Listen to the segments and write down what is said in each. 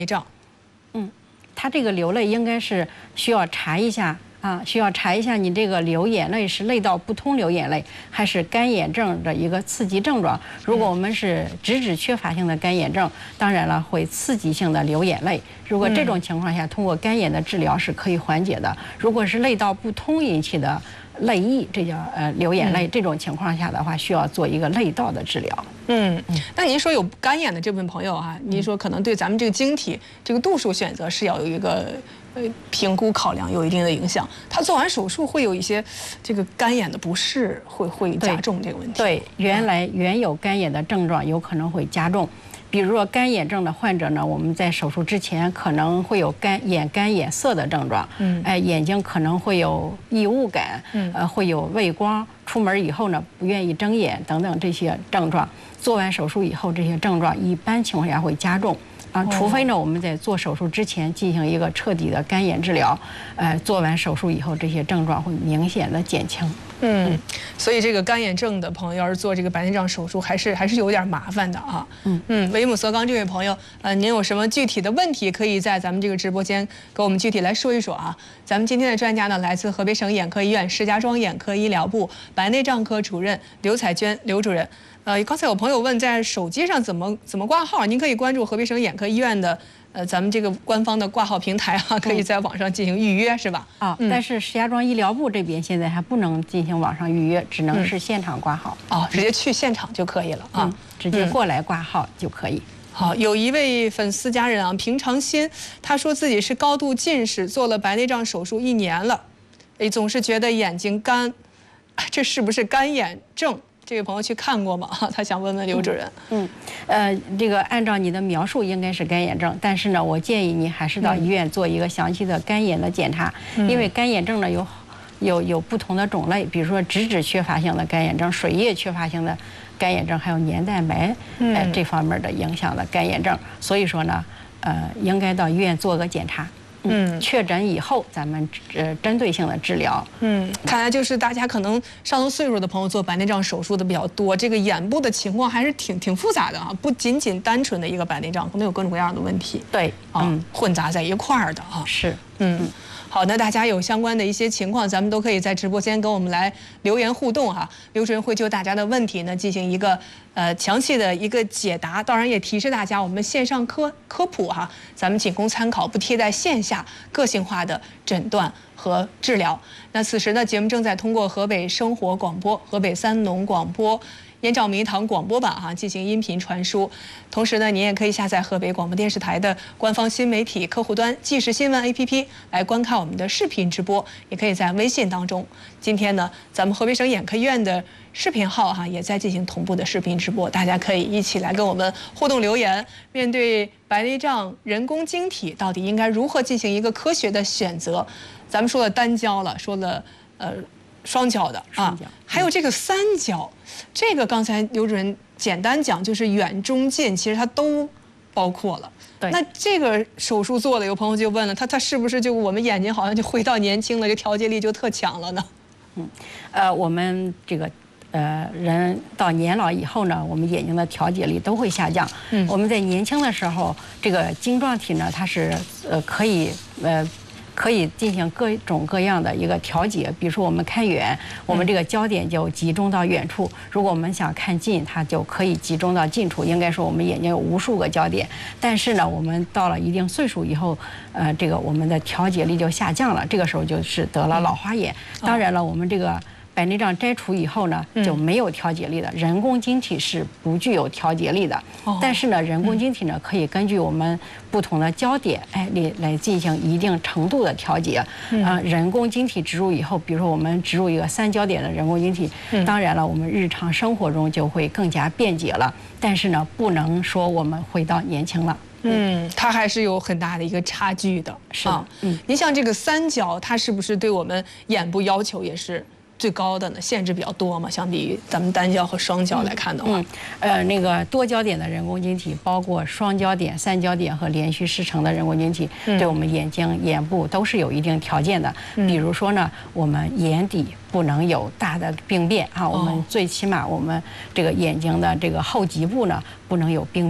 症。 他这个流泪应该是需要查一下啊，需要查一下你这个流眼泪是泪道不通流眼泪，还是干眼症的一个刺激症状。如果我们是脂质缺乏性的干眼症，当然了会刺激性的流眼泪。如果这种情况下，通过干眼的治疗是可以缓解的。如果是泪道不通引起的泪溢，这叫流眼泪，这种情况下的话，需要做一个泪道的治疗。 那您说有干眼的这部分朋友啊，您说可能对咱们这个晶体这个度数选择是要有一个评估考量，有一定的影响。他做完手术会有一些这个干眼的不适，会加重这个问题。 对，原有干眼的症状有可能会加重。比如说干眼症的患者呢，我们在手术之前可能会有干眼涩的症状，眼睛可能会有异物感，会有畏光，出门以后呢不愿意睁眼等等这些症状。做完手术以后，这些症状一般情况下会加重。除非呢，我们在做手术之前进行一个彻底的干眼治疗，做完手术以后，这些症状会明显的减轻。 所以这个干眼症的朋友要是做这个白内障手术，还是有点麻烦的啊。维姆瑟冈这位朋友，您有什么具体的问题，可以在咱们这个直播间给我们具体来说一说啊。咱们今天的专家呢，来自河北省眼科医院石家庄眼科医疗部白内障科主任刘彩娟刘主任。刚才有朋友问在手机上怎么挂号，您可以关注河北省眼科医院的咱们这个官方的挂号平台啊，可以在网上进行预约，是吧？ 但是石家庄医疗部这边现在还不能进行网上预约，只能是现场挂号。 直接去现场就可以了啊， 直接过来挂号就可以。 好，有一位粉丝家人啊，平常心，他说自己是高度近视，做了白内障手术1年了，总是觉得眼睛干，这是不是干眼症？这位朋友去看过吗？他想问问刘主任。 这个按照你的描述应该是干眼症，但是呢，我建议你还是到医院做一个详细的干眼的检查，因为干眼症呢有不同的种类，比如说脂质缺乏性的干眼症、水液缺乏性的干眼症，还有黏蛋白这方面的影响的干眼症。所以说呢，应该到医院做个检查。确诊以后，咱们针对性的治疗。 看来就是大家可能上了岁数的朋友做白内障手术的比较多，这个眼部的情况还是挺复杂的啊，不仅仅单纯的一个白内障，可能有各种各样的问题。 对， 混杂在一块儿的啊。 是， 好，那大家有相关的一些情况，咱们都可以在直播间跟我们来留言互动哈。刘主任会就大家的问题呢进行一个详细的一个解答，当然也提示大家，我们线上科普哈，咱们仅供参考，不替代线下个性化的诊断和治疗。那此时呢，节目正在通过河北生活广播、河北三农广播、燕赵迷堂广播版进行音频传输。同时呢，您也可以下载河北广播电视台的官方新媒体客户端即时新闻 APP 来观看我们的视频直播，也可以在微信当中。今天呢，咱们河北省眼科医院的视频号也在进行同步的视频直播，大家可以一起来跟我们互动留言。面对白内障人工晶体，到底应该如何进行一个科学的选择？咱们说了单焦了，说了双焦的还有这个三焦，这个刚才刘主任简单讲，就是远中近，其实它都包括了。那这个手术做了，有朋友就问了，他是不是就我们眼睛好像就回到年轻了，这调节力就特强了呢？ 我们这个人到年老以后呢，我们眼睛的调节力都会下降。我们在年轻的时候，这个晶状体呢，它是可以进行各种各样的一个调节，比如说我们看远，我们这个焦点就集中到远处；如果我们想看近，它就可以集中到近处。应该说我们眼睛有无数个焦点，但是呢，我们到了一定岁数以后，这个我们的调节力就下降了，这个时候就是得了老花眼。当然了，我们这个白内障摘除以后呢，就没有调节力的。人工晶体是不具有调节力的，但是呢，人工晶体呢可以根据我们不同的焦点，来进行一定程度的调节。人工晶体植入以后，比如说我们植入一个3焦点的人工晶体，当然了，我们日常生活中就会更加便捷了。但是呢，不能说我们回到年轻了。 它还是有很大的一个差距的。 是的， 您像这个3焦，它是不是对我们眼部要求也是最高的呢？限制比较多嘛，相比于咱们单焦和双焦来看的话， 那个多焦点的人工晶体，包括双焦点、3焦点和连续视成的人工晶体，对我们眼睛、眼部都是有一定条件的。比如说呢，我们眼底不能有大的病变我们最起码我们这个眼睛的这个后极部呢不能有病变。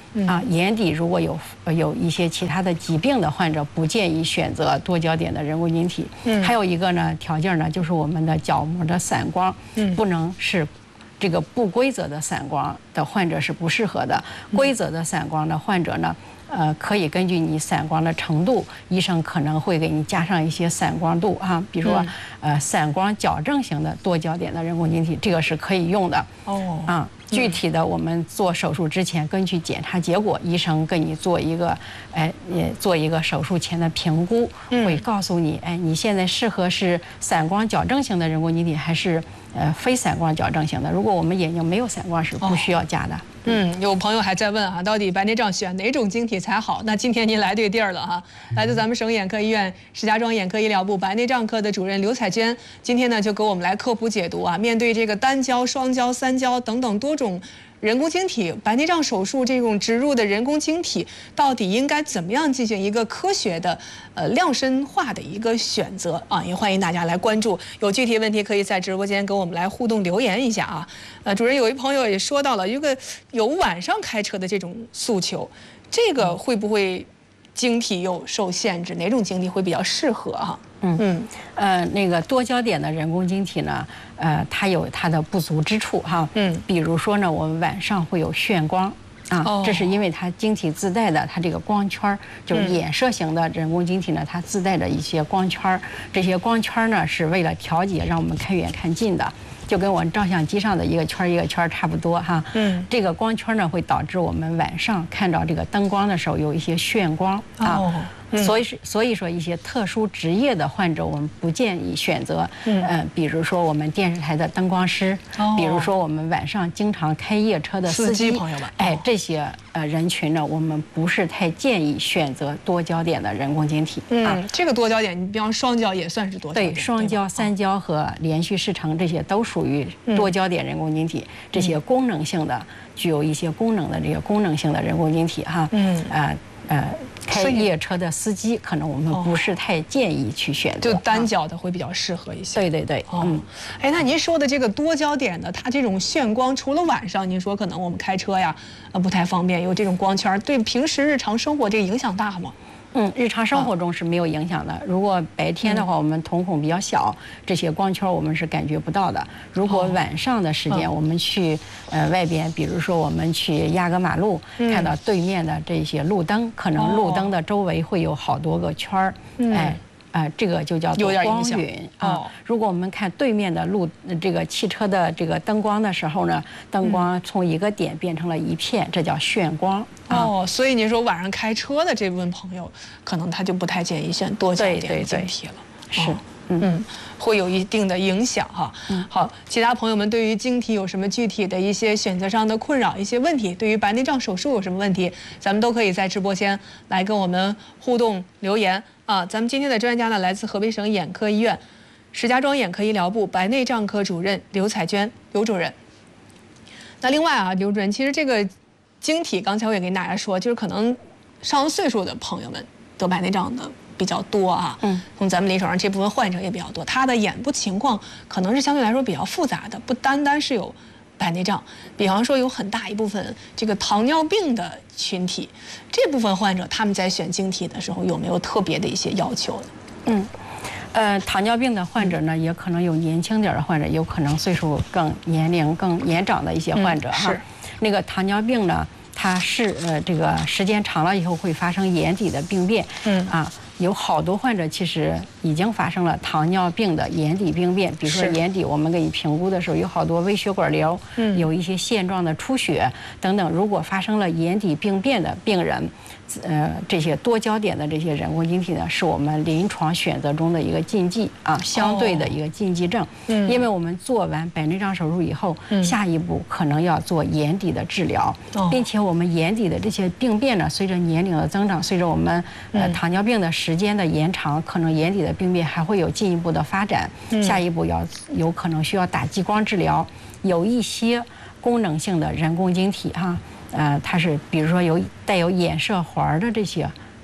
眼底如果有一些其他的疾病的患者，不建议选择多焦点的人工晶体。还有一个呢条件呢，就是我们的角膜的散光，不能是这个不规则的散光的患者是不适合的。规则的散光的患者呢，可以根据你散光的程度，医生可能会给你加上一些散光度啊，比如说散光矫正型的多焦点的人工晶体，这个是可以用的。具体的我们做手术之前，根据检查结果，医生给你做一个也做一个手术前的评估，会告诉你，你现在适合是散光矫正型的人工晶体还是非散光矫正型的。如果我们眼睛没有散光是不需要加的。 有朋友还在问啊，到底白内障选哪种晶体才好？那今天您来对地儿了哈，来自咱们省眼科医院石家庄眼科医疗部白内障科的主任刘彩娟，今天呢就给我们来科普解读啊，面对这个单焦、双焦、三焦等等多种人工晶体，白内障手术这种植入的人工晶体，到底应该怎么样进行一个科学的量身化的一个选择啊？也欢迎大家来关注，有具体问题可以在直播间跟我们来互动留言一下啊。主任有一朋友也说到了一个有晚上开车的这种诉求，这个会不会晶体有受限制？哪种晶体会比较适合哈？ 那个多焦点的人工晶体呢，它有它的不足之处哈。比如说呢，我们晚上会有眩光啊，这是因为它晶体自带的它这个光圈，就是衍射型的人工晶体呢，它自带着一些光圈，这些光圈呢是为了调节让我们看远看近的。就跟我们照相机上的一个圈一个圈差不多哈。这个光圈呢会导致我们晚上看到这个灯光的时候有一些眩光啊。所以说一些特殊职业的患者，我们不建议选择。比如说我们电视台的灯光师，比如说我们晚上经常开夜车的司机朋友们， 这些人群呢，我们不是太建议选择多焦点的人工晶体。 这个多焦点，你比方双焦也算是多焦点。 对，双焦、三焦和连续视程这些都属于多焦点人工晶体。这些功能性的，具有一些功能的这个功能性的人工晶体哈。开夜车的司机，可能我们不是太建议去选择， 就单焦的会比较适合一些。 对。 那您说的这个多焦点的，它这种眩光，除了晚上，您说可能我们开车呀，不太方便，有这种光圈，对平时日常生活这个影响大吗？ 日常生活中是没有影响的。如果白天的话，我们瞳孔比较小，这些光圈我们是感觉不到的。如果晚上的时间，我们去外边，比如说我们去压个马路，看到对面的这些路灯，可能路灯的周围会有好多个圈儿，这个就叫做光晕啊。如果我们看对面的这个汽车的这个灯光的时候呢，灯光从一个点变成了一片，这叫眩光。 所以您说晚上开车的这部分朋友，可能他就不太建议选多焦点的晶体了。 是。 会有一定的影响哈。好，其他朋友们对于晶体有什么具体的一些选择上的困扰、一些问题，对于白内障手术有什么问题，咱们都可以在直播间来跟我们互动留言啊。咱们今天的专家呢，来自河北省眼科医院石家庄眼科医疗部白内障科主任刘彩娟刘主任。那另外啊，刘主任，其实这个晶体，刚才我也跟大家说，就是可能上了岁数的朋友们得白内障的比较多啊。从咱们临床上这部分患者也比较多，他的眼部情况可能是相对来说比较复杂的，不单单是有白内障，比方说有很大一部分这个糖尿病的群体，这部分患者他们在选晶体的时候有没有特别的一些要求呢？ 糖尿病的患者呢，也可能有年轻点的患者，有可能岁数年龄更年长的一些患者哈。那个糖尿病呢，它是这个时间长了以后会发生眼底的病变。有好多患者其实已经发生了糖尿病的眼底病变，比如说眼底我们给你评估的时候有好多微血管瘤，有一些线状的出血等等。如果发生了眼底病变的病人，这些多焦点的这些人工晶体呢，是我们临床选择中的一个禁忌啊，相对的一个禁忌症。因为我们做完白内障手术以后，下一步可能要做眼底的治疗，并且我们眼底的这些病变呢，随着年龄的增长，随着我们糖尿病的时间的延长，可能眼底的病变还会有进一步的发展。下一步有可能需要打激光治疗，有一些功能性的人工晶体哈。它是比如说带有衍射环的这些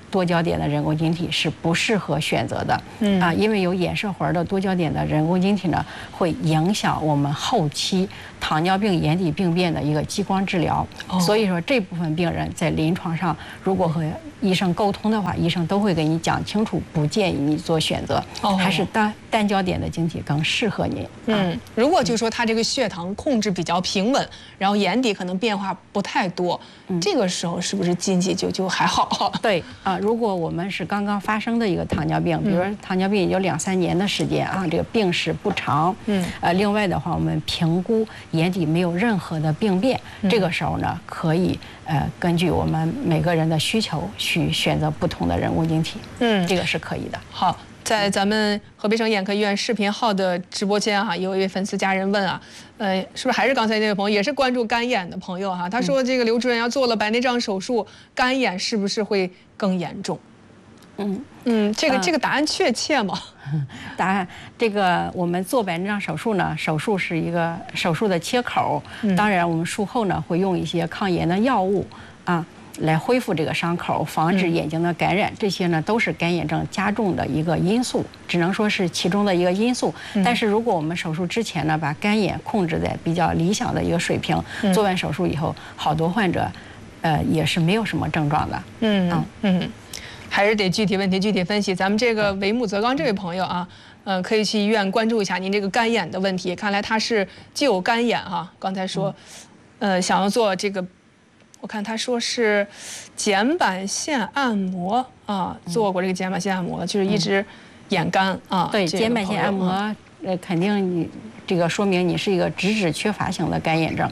多焦点的人工晶体是不适合选择的。因为有眼射环的多焦点的人工晶体呢，会影响我们后期糖尿病眼底病变的一个激光治疗。所以说这部分病人在临床上如果和医生沟通的话，医生都会给你讲清楚，不建议你做选择，还是单焦点的晶体更适合你。 如果就说他这个血糖控制比较平稳，然后眼底可能变化不太多，这个时候是不是禁忌就还好？ 对如果我们是刚刚发生的一个糖尿病，比如说糖尿病也就2、3年的时间这个病史不长，另外的话，我们评估眼底没有任何的病变，这个时候呢，可以根据我们每个人的需求去选择不同的人工晶体，这个是可以的。 好。在咱们河北省眼科医院视频号的直播间有一位粉丝家人问是不是还是刚才那位朋友，也是关注干眼的朋友他说这个刘主任要做了白内障手术，干眼是不是会更严重？这个答案确切吗？ 答案这个我们做白内障手术呢，手术是一个手术的切口，当然我们术后呢会用一些抗炎的药物来恢复这个伤口，防止眼睛的感染，这些呢都是干眼症加重的一个因素，只能说是其中的一个因素。但是如果我们手术之前呢，把干眼控制在比较理想的一个水平，做完手术以后，好多患者，也是没有什么症状的。 还是得具体问题具体分析。咱们这个为木则刚这位朋友可以去医院关注一下您这个干眼的问题。看来他是既有干眼刚才说，想要做这个。我看他说是睑板腺按摩做过这个睑板腺按摩，就是一直眼干对，睑板腺按摩，肯定你这个说明你是一个脂质缺乏型的干眼症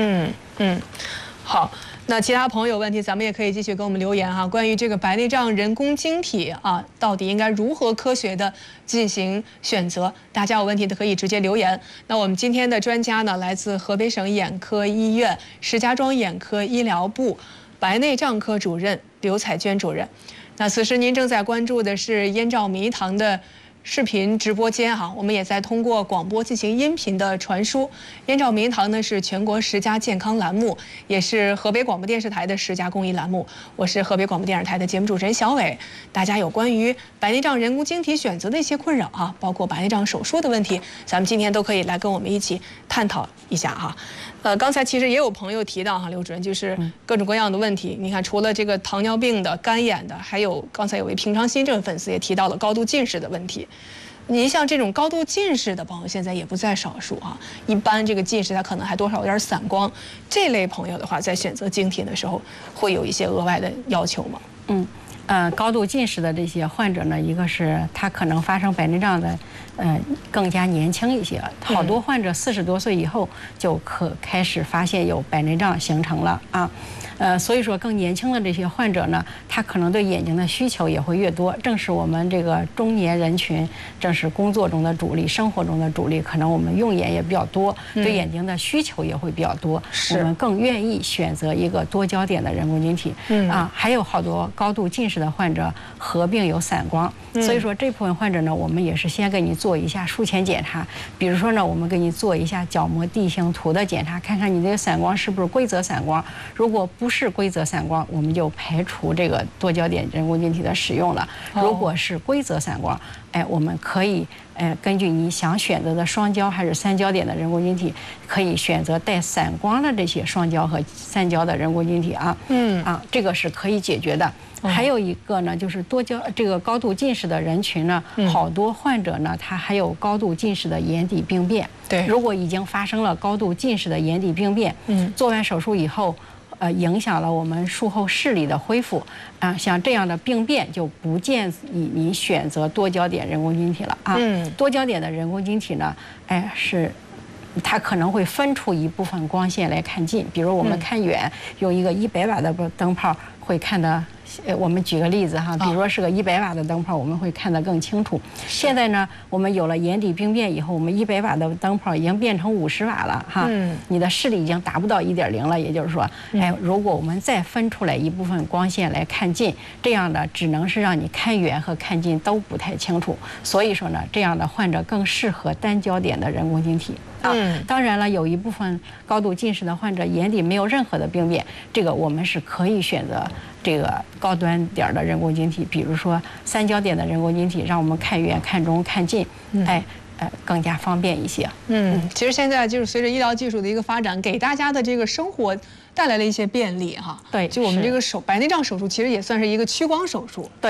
好。那其他朋友问题，咱们也可以继续给我们留言关于这个白内障人工晶体到底应该如何科学的进行选择？大家有问题的可以直接留言。那我们今天的专家呢，来自河北省眼科医院石家庄眼科医疗部白内障科主任刘彩娟主任。那此时您正在关注的是燕赵迷堂的视频直播间我们也在通过广播进行音频的传输。燕赵迷堂呢是全国10佳健康栏目，也是河北广播电视台的10佳公益栏目。我是河北广播电视台的节目主持人小伟。大家有关于白内障人工晶体选择的一些困扰包括白内障手术的问题，咱们今天都可以来跟我们一起探讨一下刚才其实也有朋友提到刘主任，就是各种各样的问题。你看，除了这个糖尿病的、干眼的，还有刚才有位平常心这位粉丝也提到了高度近视的问题。您像这种高度近视的朋友，现在也不在少数一般这个近视它可能还多少有点散光，这类朋友的话，在选择晶体的时候，会有一些额外的要求吗？ 高度近视的这些患者呢，一个是他可能发生白内障的，更加年轻一些，好多患者40多岁以后就开始发现有白内障形成了所以说更年轻的这些患者呢，他可能对眼睛的需求也会越多。正是我们这个中年人群，正是工作中的主力、生活中的主力，可能我们用眼也比较多，对眼睛的需求也会比较多，我们更愿意选择一个多焦点的人工晶体。还有好多高度近视的患者合并有散光，所以说这部分患者呢，我们也是先给你做一下术前检查，比如说呢，我们给你做一下角膜地形图的检查，看看你这个散光是不是规则散光。如果不是规则散光，我们就排除这个多焦点人工晶体的使用了。如果是规则散光，我们可以根据你想选择的双焦还是3焦点的人工晶体，可以选择带散光的这些双焦和3焦的人工晶体这个是可以解决的。还有一个呢，就是这个高度近视的人群呢，好多患者呢，他还有高度近视的眼底病变。 对， 如果已经发生了高度近视的眼底病变，做完手术以后，影响了我们术后视力的恢复像这样的病变就不建议你选择多焦点人工晶体了多焦点的人工晶体呢，它可能会分出一部分光线来看近，比如我们看远，用一个100瓦的灯泡会看得。我们举个例子比如说是个100瓦的灯泡，我们会看得更清楚。现在呢，我们有了眼底病变以后，我们100瓦的灯泡已经变成50瓦了你的视力已经达不到1.0了。也就是说，如果我们再分出来一部分光线来看近，这样的只能是让你看远和看近都不太清楚。所以说呢，这样的患者更适合单焦点的人工晶体当然了，有一部分高度近视的患者眼底没有任何的病变，这个我们是可以选择这个高端点儿的人工晶体，比如说3焦点的人工晶体，让我们看远、看中、看近，更加方便一些。 其实现在就是随着医疗技术的一个发展，给大家的这个生活带来了一些便利哈。 对， 就我们这个白内障手术其实也算是一个屈光手术。 对。